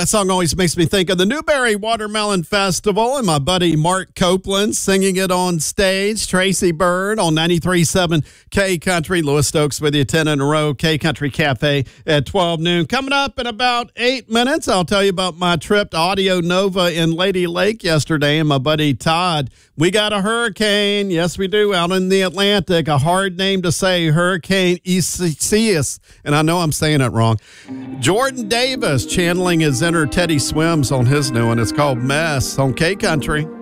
that song always makes me think of the Newberry Watermelon Festival and my buddy Mark Copeland singing it on stage. Tracy Byrd on 93.7 K Country. Lewis Stokes with you 10 in a row. K Country Cafe at 12 noon. Coming up in about 8 minutes, I'll tell you about my trip to Audio Nova in Lady Lake yesterday and my buddy Todd. We got a hurricane. Yes, we do, out in the Atlantic. A hard name to say, Hurricane Isaias. And I know I'm saying it wrong. Jordan Davis channeling his inner Teddy Swims on his new one. It's called Mess on K Country.